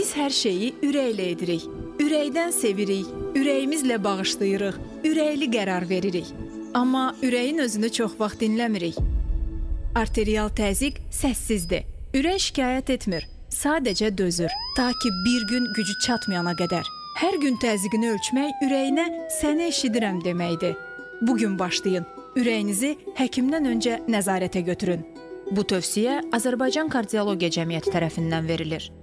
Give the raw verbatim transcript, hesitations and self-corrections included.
Biz hər şeyi ürəklə edirik. Ürəkdən sevirik, ürəyimizlə bağışlayırıq, ürəkli qərar veririk. Amma ürəyin özünü çox vaxt dinləmirik. Arterial təzyiq səssizdir. Ürək şikayət etmir, sadəcə dözür. Ta ki bir gün gücü çatmayana qədər. Hər gün təzyiqini ölçmək ürəyinə səni eşidirəm deməkdir. Bugün başlayın. Ürəyinizi həkimdən öncə nəzarətə götürün. Bu tövsiyə Azərbaycan Kardiologiya Cəmiyyəti tərəfindən verilir.